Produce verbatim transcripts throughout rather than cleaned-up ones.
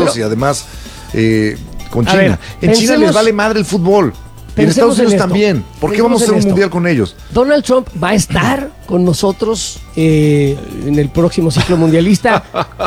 pero, y además eh, con China. Ver, en pensemos, China les vale madre el fútbol. Y en Estados Unidos en también. ¿Por qué vamos a hacer un mundial con ellos? Donald Trump va a estar con nosotros eh, en el próximo ciclo mundialista.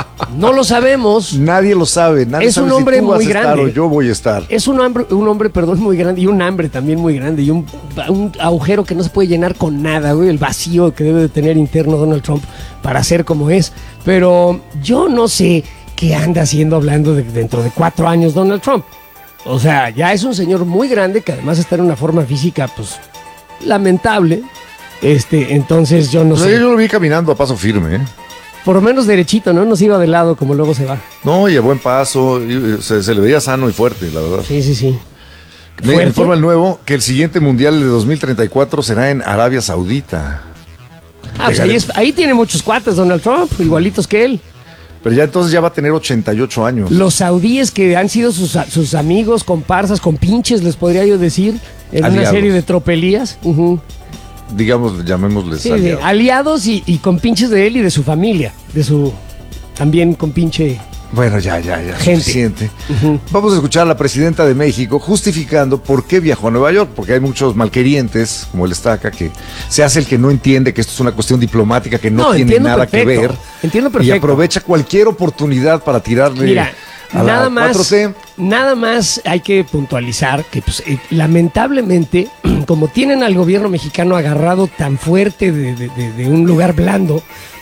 No lo sabemos. Nadie lo sabe. Nadie es sabe un hombre si tú muy vas a grande. Estar o yo voy a estar. Es un hombre, un hombre, perdón, muy grande y un hambre también muy grande y un, un agujero que no se puede llenar con nada, güey, el vacío que debe de tener interno Donald Trump para ser como es. Pero yo no sé qué anda haciendo hablando de dentro de cuatro años Donald Trump. O sea, ya es un señor muy grande que además está en una forma física, pues, lamentable. Este, entonces yo no pues sé. Yo lo vi caminando a paso firme, ¿eh? Por lo menos derechito, ¿no? No se iba de lado como luego se va. No, y a buen paso. Y se, se le veía sano y fuerte, la verdad. Sí, sí, sí. Me ¿Fuerte? Informa el Nuevo que el siguiente mundial de dos mil treinta y cuatro será en Arabia Saudita. Ah, pues ahí, es, ahí tiene muchos cuates Donald Trump, igualitos que él. Pero ya entonces ya va a tener ochenta y ocho años. Los saudíes que han sido sus, sus amigos, comparsas, compinches, les podría yo decir, en aliados. Una serie de tropelías. Uh-huh. Digamos, llamémosles sí, aliados. aliados y, y compinches de él y de su familia, de su también compinche. Bueno, ya, ya, ya, gente. Suficiente. Uh-huh. Vamos a escuchar a la presidenta de México justificando por qué viajó a Nueva York, porque hay muchos malquerientes, como él está acá, que se hace el que no entiende que esto es una cuestión diplomática que no, no tiene nada perfecto. que ver. Entiendo perfecto. Y aprovecha cualquier oportunidad para tirarle Mira, a nada la más, cuatro T. Nada más hay que puntualizar que pues, eh, lamentablemente, como tienen al gobierno mexicano agarrado tan fuerte de, de, de, de un lugar blando,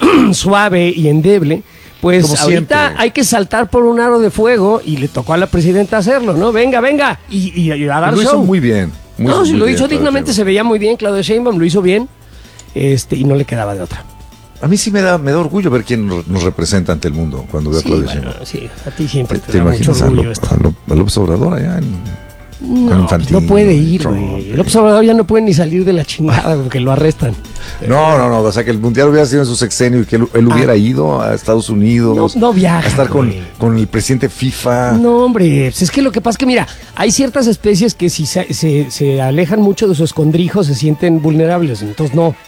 suave y endeble, pues como ahorita siempre. Hay que saltar por un aro de fuego y le tocó a la presidenta hacerlo, ¿no? Venga, venga, y, y, y a dar lo show. Hizo muy bien. Muy, no, si muy lo bien, hizo dignamente, se veía muy bien, Claudia Sheinbaum lo hizo bien, este, y no le quedaba de otra. A mí sí me da, me da orgullo ver quién nos representa ante el mundo cuando veo sí, a Claudia bueno, Sheinbaum. Sí, a ti siempre te, te, te da mucho orgullo esto. A López Obrador allá en... No, Infantil, no puede ir, güey. López Obrador ya no puede ni salir de la chingada porque lo arrestan. No, no, no, o sea que el mundial hubiera sido en su sexenio y que él, él hubiera ah, ido a Estados Unidos. No, no viaja. A estar con, con el presidente FIFA. No, hombre, es que lo que pasa es que, mira, hay ciertas especies que si se, se, se alejan mucho de su escondrijo se sienten vulnerables, entonces no.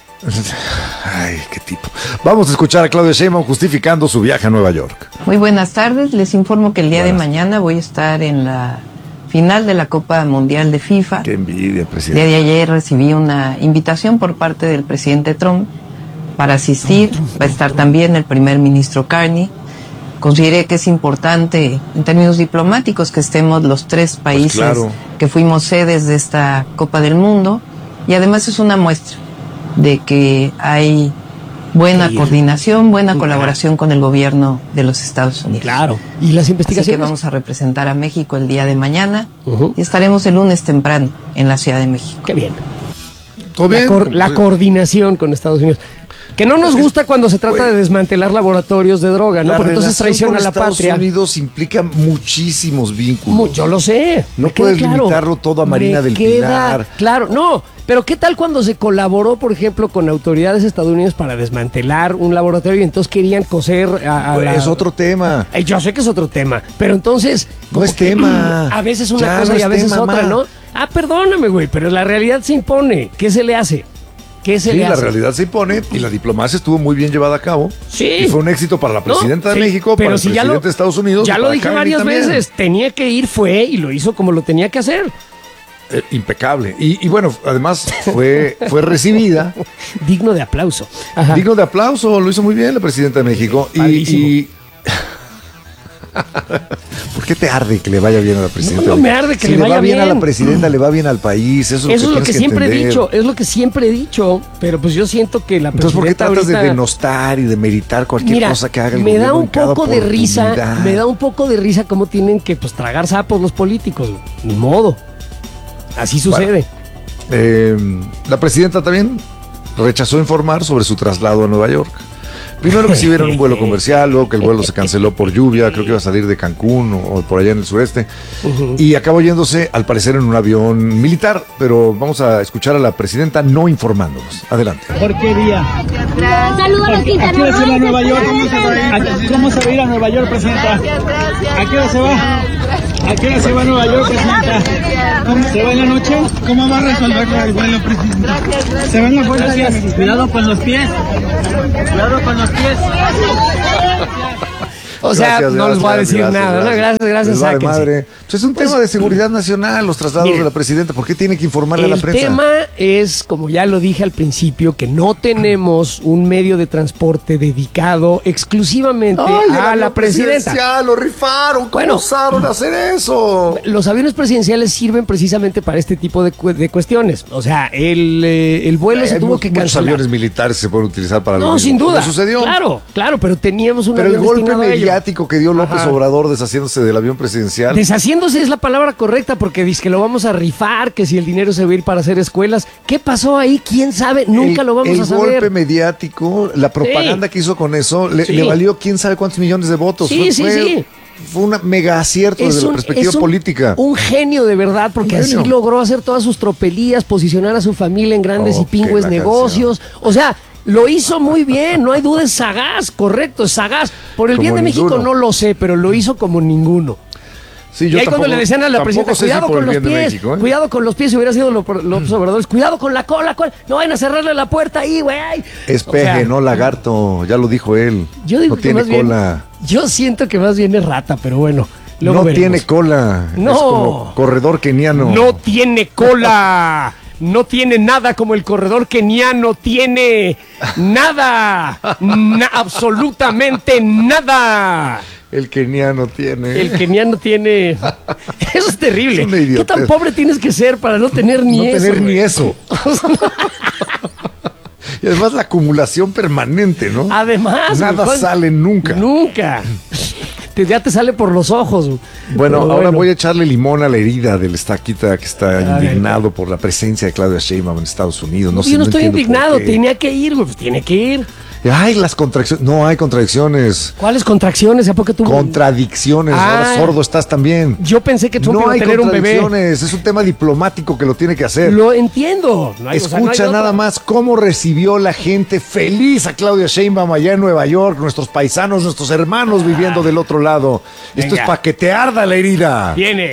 Ay, qué tipo. Vamos a escuchar a Claudia Sheinbaum justificando su viaje a Nueva York. Muy buenas tardes, les informo que el día buenas. de mañana voy a estar en la final de la Copa Mundial de FIFA. Qué envidia, presidente. El día de ayer recibí una invitación por parte del presidente Trump para asistir. Va a estar también el primer ministro Carney. Consideré que es importante en términos diplomáticos que estemos los tres países pues claro. que fuimos sedes de esta Copa del Mundo, y además es una muestra de que hay buena sí, coordinación, buena claro. colaboración con el gobierno de los Estados Unidos. Claro. Y las investigaciones. Así que vamos a representar a México el día de mañana uh-huh. y estaremos el lunes temprano en la Ciudad de México. Qué bien. ¿Todo bien? La, cor- la coordinación con Estados Unidos. Que no nos gusta cuando se trata de desmantelar laboratorios de droga, ¿no? Porque entonces traiciona a la Estados patria. Estados Unidos implica muchísimos vínculos. Yo lo sé. No puedes claro. limitarlo todo a Marina del Pilar. Claro, no. Pero ¿qué tal cuando se colaboró, por ejemplo, con autoridades estadounidenses para desmantelar un laboratorio y entonces querían coser a, a pues la... Es otro tema. Yo sé que es otro tema, pero entonces... No es tema. A veces una ya cosa no y a veces tema, otra, ma. ¿no? Ah, perdóname, güey, pero la realidad se impone. ¿Qué se le hace? ¿Qué se sí, le la hace? realidad se impone y la diplomacia estuvo muy bien llevada a cabo. Sí. Y fue un éxito para la presidenta no, de sí, México, para el si presidente lo, de Estados Unidos. Ya lo dije varias también. veces. Tenía que ir, fue y lo hizo como lo tenía que hacer. Eh, impecable. Y, y bueno, además fue, fue recibida. Digno de aplauso. Ajá. Digno de aplauso. Lo hizo muy bien la presidenta de México. Y, y... ¿Por qué te arde que le vaya bien a la presidenta? No, no me arde que si le vaya va bien. bien a la presidenta, le va bien al país. Eso, eso es lo que, que siempre entender. he dicho. Es lo que siempre he dicho. Pero pues yo siento que la presidenta. Entonces, ¿por qué tratas ahorita... de denostar y de meritar cualquier Mira, cosa que haga el me gobierno? da un poco de risa. oportunidad. Me da un poco de risa cómo tienen que pues tragar sapos los políticos. Ni modo. Así sucede. Bueno, eh, la presidenta también rechazó informar sobre su traslado a Nueva York. Primero que si vieron un vuelo comercial, luego que el vuelo se canceló por lluvia, creo que iba a salir de Cancún o, o por allá en el sureste, uh-huh. y acabó yéndose al parecer en un avión militar, pero vamos a escuchar a la presidenta no informándonos. Adelante. ¿Por qué día? Saludos a Quintana. ¿A qué hora se va a Nueva York? ¿Cómo se va a ir, ¿Cómo se va a, ir a Nueva York, presidenta? ¿A qué hora se va? ¿A qué hora se va a Nueva York, presidenta? ¿Se va en la noche? ¿Cómo va a resolver el vuelo, presidenta? ¿Se va en la fuerza? Cuidado con los pies. Cuidado con los pies. O sea, Gracias, no les voy a gracias, decir gracias, nada, ¿no? gracias. Gracias, gracias, Les vale sáquense. madre. Pues es un Pues, tema de seguridad nacional, los traslados mire, de la presidenta. ¿Por qué tiene que informarle a la El prensa? tema es, como ya lo dije al principio, que no tenemos un medio de transporte dedicado exclusivamente Ay, el a avión la presidenta. presidencial, lo rifaron. ¿Cómo Bueno. osaron hacer eso? Los aviones presidenciales sirven precisamente para este tipo de, cu- de cuestiones. O sea, el, eh, el vuelo se Hay tuvo mu- que muchos cancelar. aviones militares se pueden utilizar para lo No, mismo. sin duda. ¿Cómo sucedió? Claro, claro, pero teníamos un Pero el avión golpe destinado a ello. mediático que dio López Ajá. Obrador deshaciéndose del avión presidencial. Deshaciéndose es la palabra correcta porque dice que lo vamos a rifar, que si el dinero se va a ir para hacer escuelas. ¿Qué pasó ahí? ¿Quién sabe? Nunca el, lo vamos el a saber. golpe mediático, la propaganda que hizo con eso, le, Sí. le valió quién sabe cuántos millones de votos. Sí, fue, sí, fue, sí. fue un mega acierto desde la perspectiva es un- política. Un genio de verdad, porque Un así genio. logró hacer todas sus tropelías, posicionar a su familia en grandes Oh, y pingües qué la negocios. O sea, lo hizo muy bien, no hay duda, es sagaz, correcto, es sagaz. Por el Como bien de México ninguno. no lo sé, pero lo hizo como ninguno. Sí, Y ahí cuando le decían a la tampoco presidenta, sé si cuidado por con el los bien de pies, México, ¿eh? cuidado con los pies, si hubiera sido los López Obrador, cuidado con la cola, cola, no vayan a cerrarle la puerta ahí, güey. Es O peje, sea, no lagarto, ya lo dijo él. Yo digo no que tiene más bien- cola. yo siento que más bien es rata, pero bueno. luego No veremos. tiene cola. No. Es como corredor keniano. No tiene cola. No tiene nada como el corredor keniano tiene nada. Na- absolutamente nada. El keniano tiene. El keniano tiene. Eso es terrible. Es una ¿Qué idiotez. tan pobre tienes que ser para no tener ni no eso? tener ni güey? eso. Y además la acumulación permanente, ¿no? Además, Nada güey, ¿cuál- sale nunca. Nunca. Te- ya te sale por los ojos. güey. Bueno, Pero ahora voy a echarle limón a la herida del estaquita que está A ver. indignado por la presencia de Claudia Sheinbaum en Estados Unidos. No sé, Yo no estoy entiendo por indignado, qué. tenía que ir, güey, pues tiene que ir. Ay, las contracciones. No hay contradicciones. ¿Cuáles contracciones? ¿A poco tú? Contradicciones. Ah. Ahora sordo estás también. Yo pensé que Trump No iba a hay tener un bebé. contradicciones. Es un tema diplomático que lo tiene que hacer. Lo entiendo. No hay- o sea, no hay Escucha otra. nada más cómo recibió la gente feliz a Claudia Sheinbaum allá en Nueva York, nuestros paisanos, nuestros hermanos viviendo del otro lado. Esto Venga. es para que te arda la herida. Viene.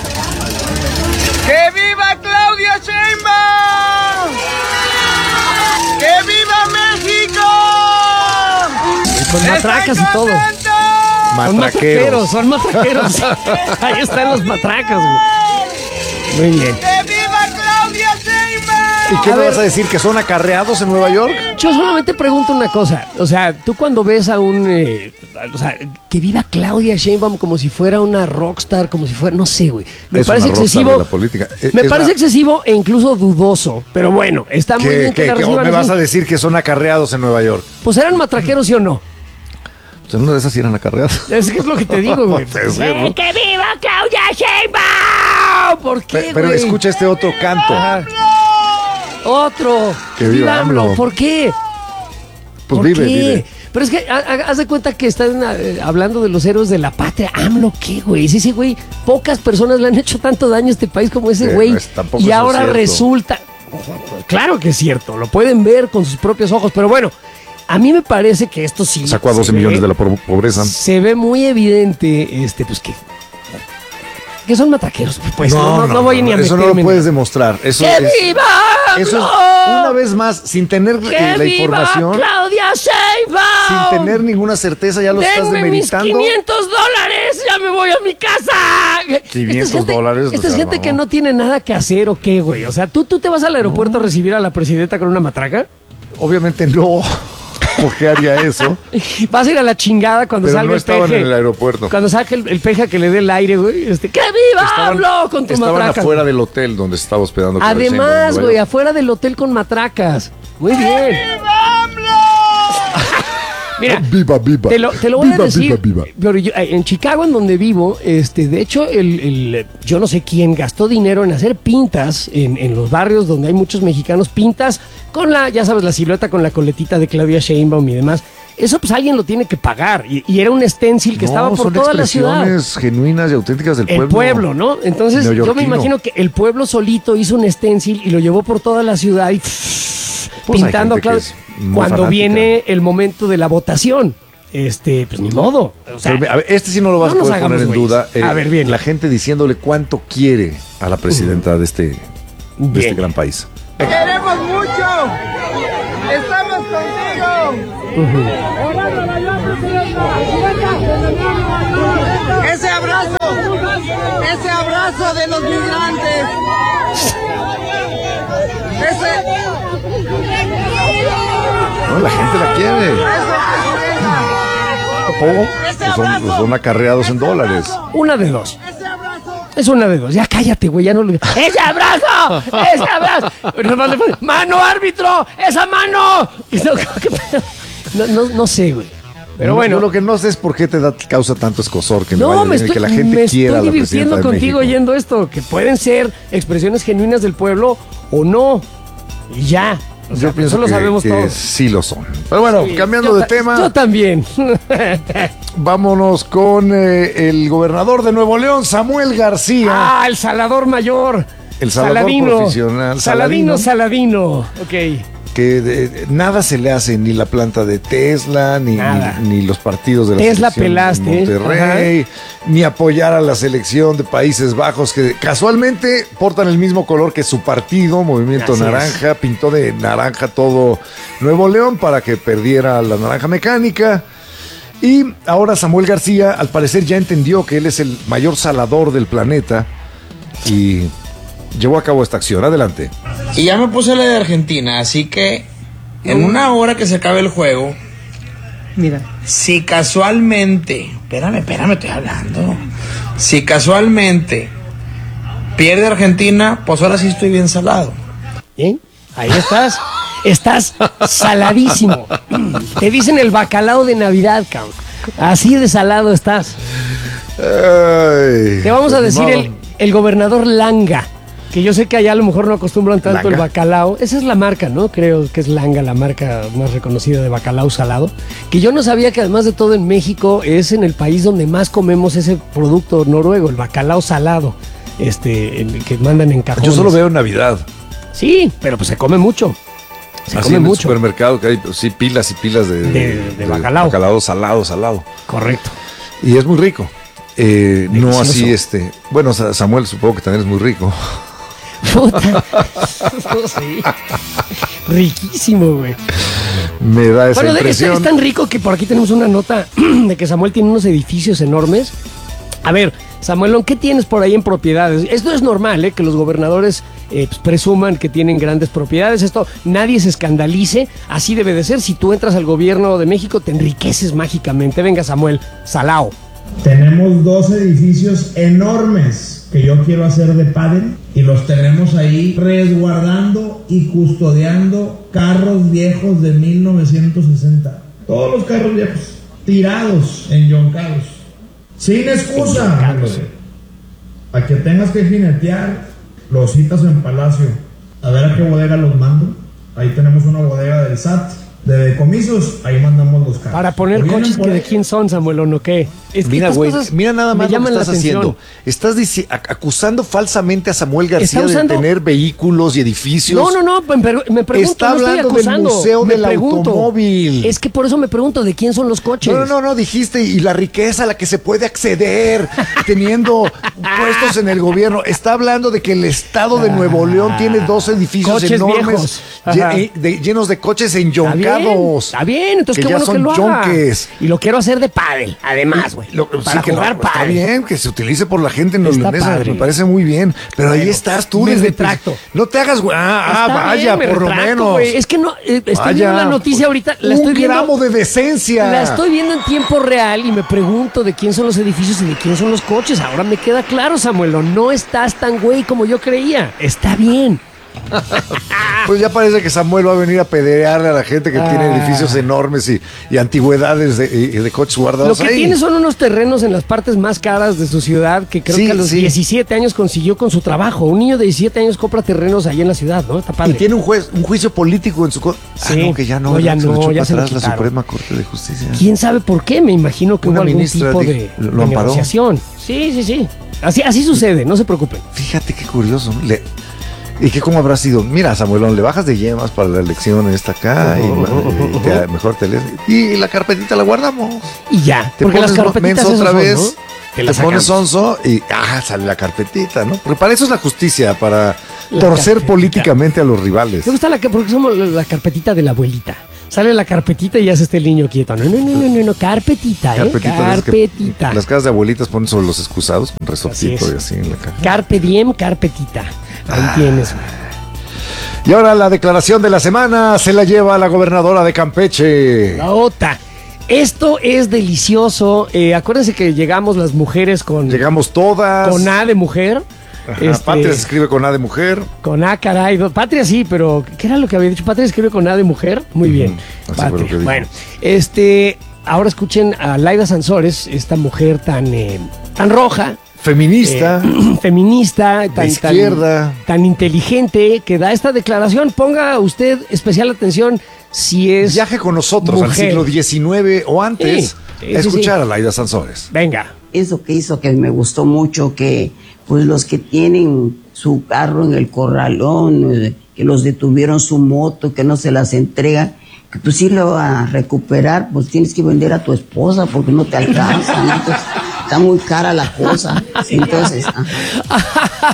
¡Que viva Claudia Sheinbaum! ¡Que viva México! Con matracas y todo. Son matraqueros, Matraqueros. son matraqueros. Ahí están los matracas, güey. Muy bien. ¡Que viva Claudia Sheinbaum! ¿Y qué A me ver. vas a decir? ¿Que son acarreados en Nueva York? Yo solamente pregunto una cosa. O sea, tú cuando ves a un... eh, o sea, que viva Claudia Sheinbaum como si fuera una rockstar, como si fuera... No sé, güey. Me Es parece una rockstar excesivo. de la política. Es- Me es parece la- excesivo e incluso dudoso. Pero bueno, está muy ¿Qué, bien que qué, la qué? ¿O reciban me vas así. a decir que son acarreados en Nueva York? Pues eran matraqueros, ¿sí o no? Pues en una de esas sí eran acarreados. Es que es lo que te digo, güey. Puede ser, ¿no? ¡Eh, ¡Que viva Claudia Sheinbaum! ¿Por qué, Pe- Pero güey? escucha este otro canto. Ajá. Otro. Que viva AMLO. ¿Por qué? Pues ¿Por vive, qué? vive. Pero es que ha- ha- haz de cuenta que están eh, hablando de los héroes de la patria. AMLO, ¿qué, güey? Sí, sí, güey. Pocas personas le han hecho tanto daño a este país como ese Eh, güey. no es- tampoco y eso es ahora cierto. resulta... Claro que es cierto. Lo pueden ver con sus propios ojos. Pero bueno, a mí me parece que esto sí... Sacó a se doce ve- millones de la po- pobreza. Se ve muy evidente, este, pues que... Que son matraqueros, pues no, no, no voy ni a Eso no lo meterme en- puedes demostrar. Eso ¡Que es, viva eso es, AMLO! una vez más, sin tener ¡Que eh, la viva información, Claudia Sheinbaum! sin tener ninguna certeza, ya lo estás ¡Denme mis demeritando. quinientos dólares! ¡Ya me voy a mi casa! quinientos Esta es gente- dólares, Esta o es sea, gente no. que no tiene nada que hacer o qué, güey. O sea, ¿tú, tú te vas al aeropuerto a recibir a la presidenta con una matraca? Obviamente no. ¿Por qué haría eso? Vas a ir a la chingada cuando Pero salga no el estaban peje. en el aeropuerto. Cuando salga el, el peje a que le dé el aire, güey. Este, ¡que viva Estaban, AMLO con tu estaban matraca! afuera del hotel donde se estaba hospedando. Claudia Sheinbaum en Además, Nueva güey, York. afuera del hotel con matracas. Muy bien. Mira, Viva, viva. te lo, te lo voy Viva, a decir. Viva, viva. Pero yo- en Chicago, en donde vivo, este, de hecho, el, el- yo no sé quién gastó dinero en hacer pintas en, en los barrios donde hay muchos mexicanos, pintas con la, ya sabes, la silueta con la coletita de Claudia Sheinbaum y demás. Eso pues alguien lo tiene que pagar. Y, y era un stencil que No, estaba por son toda la ciudad. expresiones genuinas y auténticas del El pueblo. pueblo, ¿no? Entonces yo me Neoyorquino. imagino que el pueblo solito hizo un stencil y lo llevó por toda la ciudad y Pues hay pintando a gente que Claudia. es muy Cuando fanática. viene el momento de la votación, este, pues ni modo. O sea, Pero, a ver, este sí no lo vas no a nos poder poner hagamos en güeyes. duda. Eh, A ver, bien. La gente diciéndole cuánto quiere a la presidenta de este, de Bien. este gran país. ¡Te queremos mucho! ¡Estamos contigo! Ese abrazo, ese abrazo de los migrantes. Ese... No, la gente la quiere. ¿Cómo? Pues son, pues son acarreados en dólares. Una de dos. Es una de dos. Ya cállate, güey. Ya no le... ¡Ese abrazo! ¡Ese abrazo! ¡Mano, árbitro! ¡Esa mano! No, no, no sé, güey. Pero no, bueno. Yo lo que no sé es por qué te da, causa tanto escosor que, no, me, vaya, me estoy, que la gente me quiera estoy a la presidenta divirtiendo de contigo México. oyendo esto. Que pueden ser expresiones genuinas del pueblo o no. Y ya. O sea, yo pienso eso lo que, sabemos que todos. sí lo son. Pero bueno, Sí, cambiando yo de ta- tema. Yo también. Vámonos con eh, el gobernador de Nuevo León, Samuel García. Ah, el salador mayor. El salador Saladino. profesional. Saladino, Saladino. Ok. Que de, nada se le hace, ni la planta de Tesla, ni, ni, ni los partidos de la Tesla selección pelaste, de Monterrey, ni apoyar a la selección de Países Bajos, que casualmente portan el mismo color que su partido, Movimiento Así Naranja, es. pintó de naranja todo Nuevo León para que perdiera la naranja mecánica. Y ahora Samuel García, al parecer, ya entendió que él es el mayor salador del planeta y llevó a cabo esta acción. Adelante. Y ya me puse la de Argentina, así que en una hora que se acabe el juego, Mira. si casualmente, espérame, espérame, estoy hablando. Si casualmente pierde Argentina, pues ahora sí estoy bien salado. ¿Eh? Ahí estás. Estás saladísimo. Te dicen el bacalao de Navidad, cabrón. Así de salado estás. Ay, Te vamos a pues, decir ni el, el gobernador Langa. Que yo sé que allá a lo mejor no acostumbran tanto ¿Langa? el bacalao. Esa es la marca, ¿no? Creo que es Langa, la marca más reconocida de bacalao salado. Que yo no sabía que además de todo en México es en el país donde más comemos ese producto noruego, el bacalao salado. Este, el que mandan en cajones. Yo solo veo en Navidad. Sí, pero pues se come mucho. Se Así come en el mucho. supermercado que hay pues, sí, pilas y pilas de, De- de bacalao. Bacalao salado, salado. Correcto. Y es muy rico. Eh, no Delicioso. así este. Bueno, Sa- Samuel supongo que también es muy rico. Puta. Sí. Riquísimo, güey. Me da esa Bueno, de- es, impresión. es tan rico que por aquí tenemos una nota de que Samuel tiene unos edificios enormes. A ver, Samuelón, ¿qué tienes por ahí en propiedades? Esto es normal, ¿eh? Que los gobernadores eh, pues, presuman que tienen grandes propiedades. Esto nadie se escandalice. Así debe de ser. Si tú entras al gobierno de México, te enriqueces mágicamente. Venga, Samuel, salao. Tenemos dos edificios enormes que yo quiero hacer de pádel y los tenemos ahí resguardando y custodiando carros viejos de mil novecientos sesenta. Todos los carros viejos tirados, enyoncados. Sin excusa. A que tengas que jinetear, los citas en Palacio. A ver a qué bodega los mando. Ahí tenemos una bodega del S A T. De decomisos, ahí mandamos los carros. Para poner O vienen coches por que de ahí. quién son, Samuelón, ¿o qué? Es que Mira, estas güey, cosas mira nada me más lo que llaman la estás atención. haciendo. Estás dici- ac- acusando falsamente a Samuel García Está usando- de tener vehículos y edificios. No, no, no, me, per- me pregunto, Está no estoy hablando del acusando, Museo me del pregunto. Automóvil. Es que por eso me pregunto, ¿de quién son los coches? No, no, no, no, dijiste, y la riqueza a la que se puede acceder teniendo puestos en el gobierno. Está hablando de que el estado de Nuevo León tiene dos edificios Coches enormes viejos. lle- Ajá. eh, de- llenos de coches Está bien, enyoncados. está bien, entonces que qué ya bueno son que lo haga. yonques. Y lo quiero hacer de pádel, además, güey. Lo- Para sí, que jugar lo- está pádel. bien, que se utilice por la gente Está neoleonesa, padre. me parece muy bien. Pero ahí Bueno, estás tú me desde retracto. No te hagas, güey. Ah, ah, Está vaya, bien, me por lo retracto, menos. güey. Es que no, eh, estoy Vaya, viendo la noticia ahorita, la un estoy viendo. gramo de decencia. La estoy viendo en tiempo real y me pregunto de quién son los edificios y de quién son los coches. Ahora me queda claro, Samuelo, no estás tan güey como yo creía. Está bien. Pues ya parece que Samuel va a venir a pederearle a la gente que Ah. tiene edificios enormes y, y antigüedades de, y- y de coches Lo guardados que ahí. tiene son unos terrenos en las partes más caras de su ciudad que creo Sí, que a los sí. diecisiete años consiguió con su trabajo. Un niño de diecisiete años compra terrenos ahí en la ciudad, ¿no? Está Y padre. tiene un juez, un juicio político en su co- Sí. Ah, no, que ya no, No, ya se lo no, echó ya para se lo atrás la quitaron. Suprema Corte de Justicia. ¿Quién sabe por qué? Me imagino que Una hubo algún ministra tipo di- de, lo de amparó. negociación. Sí, sí, sí. Así, así sucede, no se preocupen. Fíjate qué curioso. ¿No? Le- ¿Y qué cómo habrá sido? Mira, Samuelón, le bajas de yemas para la elección esta acá y, y te- mejor te lees. Y la carpetita la guardamos. Y ya, Te porque las pones carpetitas menso esas otra son, vez, ¿no? te, las pones sacamos. sonso y ah, sale la carpetita, ¿no? Porque para eso es la justicia, para La torcer carpetita. políticamente a los rivales. Me gusta la que porque somos la, la carpetita de la abuelita. Sale la carpetita y ya se está el niño quieto. No, no, no, no, no, no. Carpetita, ¿eh? Carpetita, Carpetita. que las casas de abuelitas ponen sobre los excusados con resortito Así y es. así en la caja. Carpe diem, carpetita. Ahí Ah. tienes. Y ahora la declaración de la semana se la lleva la gobernadora de Campeche. La otra. Esto es delicioso. Eh, acuérdense que llegamos las mujeres con, Llegamos todas. con A de mujer. Ajá, Este, Patria se escribe con A de mujer. Con A, caray. do- Patria sí, pero ¿qué era lo que había dicho? Patria escribe con A de mujer. Muy bien. así fue lo Patria. que dijo. Bueno, este, ahora escuchen a Laida Sansores, esta mujer tan, eh, tan roja. Feminista. eh, feminista, tan, tan- izquierda. tan inteligente, que da esta declaración. Ponga usted especial atención si es. Viaje con nosotros al mujer. siglo diecinueve o antes Sí, sí, a sí, escuchar sí. a Laida Sansores. Venga. Eso que hizo que me gustó mucho, que pues los que tienen su carro en el corralón, eh, que los detuvieron su moto, que no se las entregan, que tú sí lo vas a recuperar, pues tienes que vender a tu esposa porque no te alcanza, ¿no? Entonces, está muy cara la cosa. Entonces, ajá.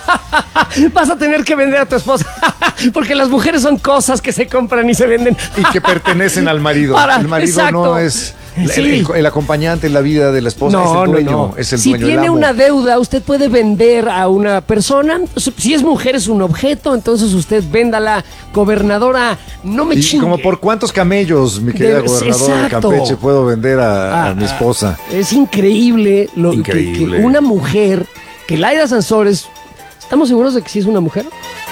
Vas a tener que vender a tu esposa. Porque las mujeres son cosas que se compran y se venden. Y que pertenecen al marido. Para- el marido exacto. no es el, Sí. el- el acompañante en la vida de la esposa, es el dueño. Es el si dueño, el tiene amo. una deuda, usted puede vender a una persona. Si es mujer, es un objeto, entonces usted véndala. Gobernadora, no me ¿Y chingue. como por cuántos camellos, mi querida De- gobernadora de exacto. Campeche, puedo vender a, a Ah, mi esposa? Es increíble lo que- Increíble. que una mujer, que Laida Sansores, ¿estamos seguros de que sí es una mujer?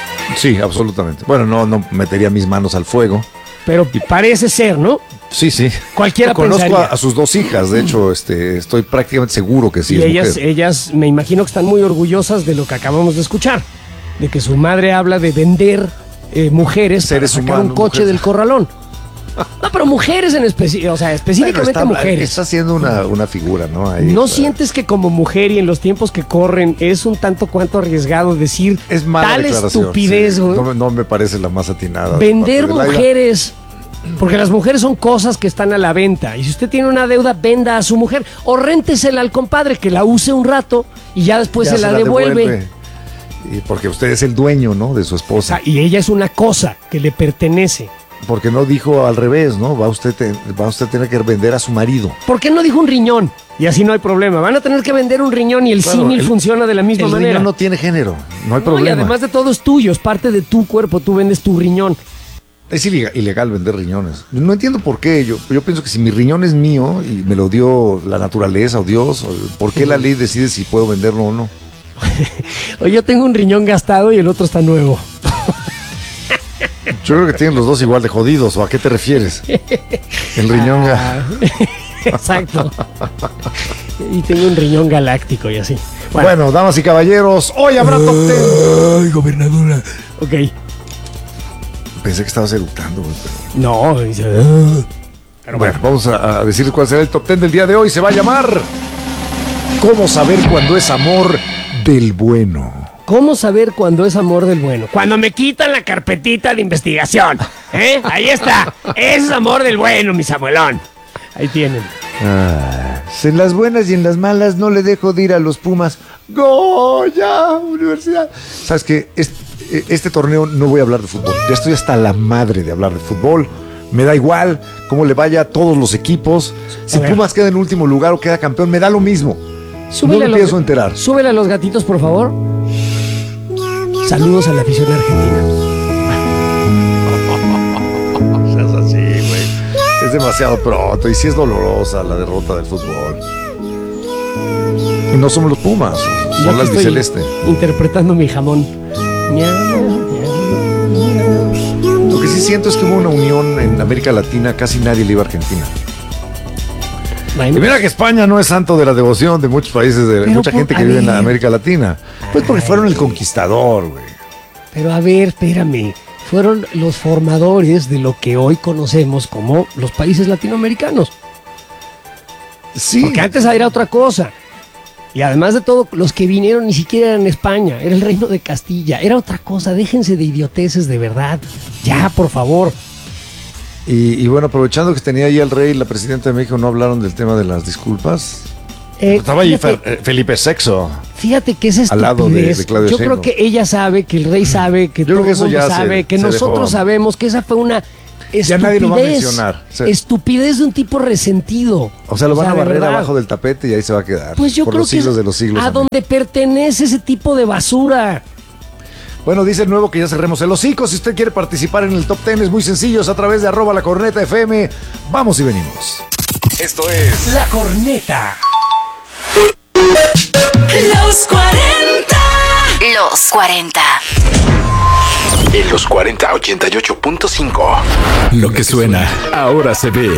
Sí, absolutamente. Bueno, no, no metería mis manos al fuego. Pero parece ser, ¿no? Sí, sí. Cualquiera Yo conozco pensaría. a, a sus dos hijas, de hecho, este, estoy prácticamente seguro que sí y es ellas, mujer. ellas me imagino que están muy orgullosas de lo que acabamos de escuchar, de que su madre habla de vender eh, mujeres Seres para sacar humanos, un coche mujeres. del corralón. No, pero mujeres en específico, o sea, Bueno, específicamente está, mujeres. está haciendo una, una figura, ¿no? Ahí, ¿No está. sientes que como mujer y en los tiempos que corren es un tanto cuanto arriesgado decir Es mala tal declaración, estupidez? sí. güey? No, me- no me parece la más atinada. de Vender parte de Laida. mujeres, porque las mujeres son cosas que están a la venta. Y si usted tiene una deuda, venda a su mujer o réntesela al compadre que la use un rato y ya después Ya se la, devuelve. Y porque usted es el dueño, ¿no? De su O esposa. sea, y ella es una cosa que le pertenece. Porque no dijo al revés, ¿no? Va usted, te- va usted a tener que vender a su marido. ¿Por qué no dijo un riñón? Y así no hay problema. Van a tener que vender un riñón y el Claro, símil el- funciona de la misma El manera. riñón no tiene género, no hay No, problema. y además de todo es tuyo, es parte de tu cuerpo. Tú vendes tu riñón. Es ilegal, ilegal vender riñones. No entiendo por qué. Yo, yo pienso que si mi riñón es mío y me lo dio la naturaleza o Dios, o- ¿por qué la ley decide si puedo venderlo o no? Oye, yo tengo un riñón gastado y el otro está nuevo. Yo creo que tienen los dos igual de jodidos. ¿O a qué te refieres? El riñón. ga- Ah, exacto. Y tengo un riñón galáctico y así. Bueno, Bueno, damas y caballeros, hoy habrá top ten. ay, gobernadora. Ok. Pensé que estabas eructando, güey, pero- No, dice. "Ah". Pero bueno, vamos a, a decir cuál será el top ten del día de hoy. Se va a llamar ¿Cómo saber cuándo es amor del bueno? ¿Cómo saber cuándo es amor del bueno? Cuando me quitan la carpetita de investigación. ¿Eh? Ahí está. Ese es amor del bueno, mi Samuelón. Ahí tienen. Ah, en las buenas y en las malas no le dejo de ir a los Pumas. Goya, universidad. ¿Sabes qué? Este, este torneo no voy a hablar de fútbol. Ya estoy hasta la madre de hablar de fútbol. Me da igual cómo le vaya a todos los equipos. Si A ver. Pumas queda en último lugar o queda campeón, me da lo mismo. Súbele no a me los- pienso enterar. Súbele a los gatitos, por favor. Saludos a la afición argentina. Seas así, güey. Es demasiado pronto y sí es dolorosa la derrota del fútbol. Y no somos los Pumas, Yo son aquí las estoy biceleste. Interpretando mi jamón. Lo que sí siento es que hubo una unión en América Latina, casi nadie le iba a Argentina. Y mira que España no es santo de la devoción de muchos países, de Pero mucha por- gente que a vive en ver. la América Latina. Pues porque fueron el conquistador, güey. Pero a ver, espérame. Fueron los formadores de lo que hoy conocemos como los países latinoamericanos. Sí. Porque antes era otra cosa. Y además de todo, los que vinieron ni siquiera eran España, era el reino de Castilla, era otra cosa. Déjense de idioteces de verdad. Ya, por favor. Y, y bueno, aprovechando que tenía ahí al rey y la presidenta de México, ¿no hablaron del tema de las disculpas? Eh, Estaba ahí fíjate, Fer- eh, Felipe sexto. fíjate que es al lado de- estupidez. de Claudio Yo creo Sheinbaum. que ella sabe, que el rey sabe, que Yo creo todo que el eso mundo ya se- sabe, que se nosotros dejó. sabemos que esa fue una estupidez. Ya nadie lo va a mencionar. Sí. Estupidez de un tipo resentido. O sea, lo van o sea, a barrer verdad. abajo del tapete y ahí se va a quedar. Pues yo por creo los que siglos es de los siglos. a Amén. donde pertenece ese tipo de basura. Bueno, dice el nuevo que ya cerremos el hocico. Si usted quiere participar en el top ten, es muy sencillo, es a través de arroba la corneta F M. Vamos y venimos. Esto es La Corneta. Los cuarenta. Los cuarenta. en los cuarenta ochenta y ocho punto cinco. Lo que suena, ahora se ve.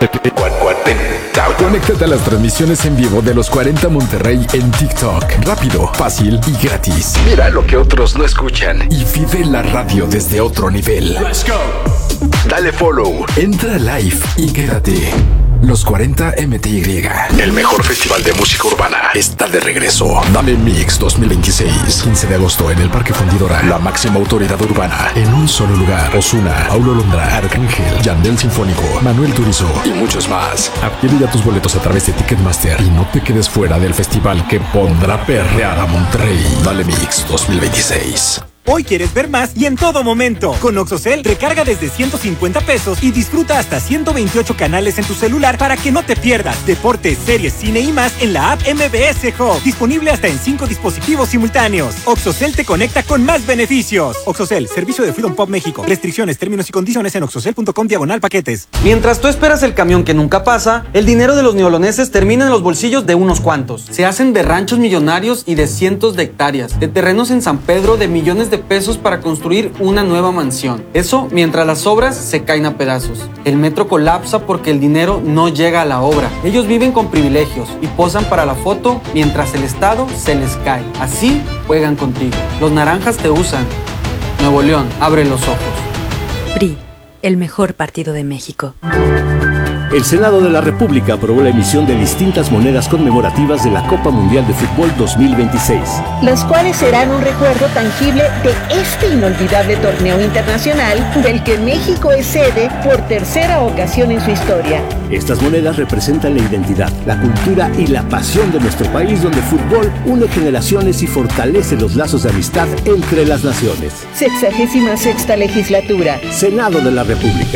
Conéctate a las transmisiones en vivo de los cuarenta Monterrey en TikTok. Rápido, fácil y gratis. Mira lo que otros no escuchan. Y vive la radio desde otro nivel. Let's go. Dale follow. Entra live y quédate. Los cuarenta M T Y. El mejor festival de música urbana está de regreso. Dame Mix dos mil veintiséis. quince de agosto en el Parque Fundidora. La máxima autoridad urbana en un solo lugar. Ozuna, Paulo Londra, Arcángel, Yandel Sinfónico, Manuel Turizo y muchos más. Adquiere ya tus boletos a través de Ticketmaster y no te quedes fuera del festival que pondrá perrear a Monterrey. Dale Mix dos mil veintiséis. Hoy quieres ver más y en todo momento. Con Oxocel, recarga desde ciento cincuenta pesos y disfruta hasta ciento veintiocho canales en tu celular para que no te pierdas deportes, series, cine y más en la app M B S Hub. Disponible hasta en cinco dispositivos simultáneos. Oxocel te conecta con más beneficios. Oxocel, servicio de Freedom Pop México. Restricciones, términos y condiciones en oxocel punto com diagonal paquetes. Mientras tú esperas el camión que nunca pasa, el dinero de los neoloneses termina en los bolsillos de unos cuantos. Se hacen de ranchos millonarios y de cientos de hectáreas, de terrenos en San Pedro de millones de de pesos para construir una nueva mansión. Eso mientras las obras se caen a pedazos. El metro colapsa porque el dinero no llega a la obra. Ellos viven con privilegios y posan para la foto mientras el Estado se les cae. Así juegan contigo. Los naranjas te usan. Nuevo León, abre los ojos. P R I, el mejor partido de México. El Senado de la República aprobó la emisión de distintas monedas conmemorativas de la Copa Mundial de Fútbol dos mil veintiséis. Las cuales serán un recuerdo tangible de este inolvidable torneo internacional del que México es sede por tercera ocasión en su historia. Estas monedas representan la identidad, la cultura y la pasión de nuestro país, donde el fútbol une generaciones y fortalece los lazos de amistad entre las naciones. Sexagésima sexta legislatura. Senado de la República.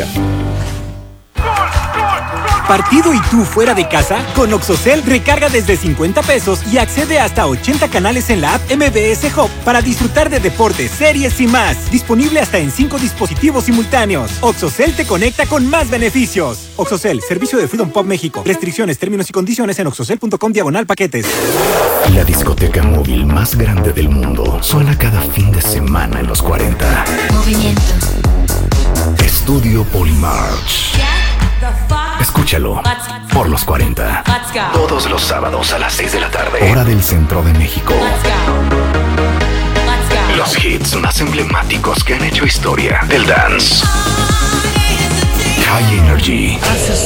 ¿Partido y tú fuera de casa? Con Oxocel recarga desde cincuenta pesos y accede hasta ochenta canales en la app M B S Hub para disfrutar de deportes, series y más. Disponible hasta en cinco dispositivos simultáneos. Oxocel te conecta con más beneficios. Oxocel, servicio de Freedom Pop México. Restricciones, términos y condiciones en oxocel punto com diagonal paquetes. La discoteca móvil más grande del mundo suena cada fin de semana en los cuarenta. Movimiento. Estudio Polymarch. Escúchalo por los cuarenta. Todos los sábados a las seis de la tarde. Hora del centro de México. Los hits más emblemáticos que han hecho historia del dance. High Energy.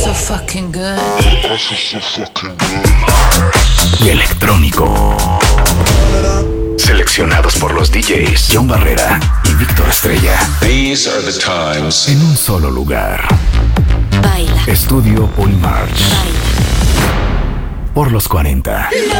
Y electrónico. Seleccionados por los D Js John Barrera y Víctor Estrella. These are the times. En un solo lugar. Baila. Estudio Polymarch. Baila. Por los cuarenta.